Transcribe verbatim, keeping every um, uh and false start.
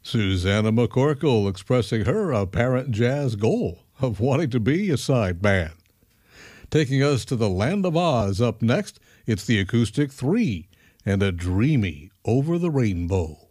Susanna McCorkle expressing her apparent jazz goal of wanting to be a sideman. Taking us to the Land of Oz up next, it's the Acoustic Three and a dreamy Over the Rainbow.